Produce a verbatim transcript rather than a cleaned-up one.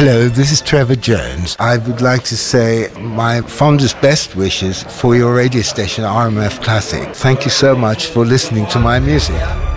Hello, this is Trevor Jones. I would like to say my fondest best wishes for your radio station R M F Classic. Thank you so much for listening to my music.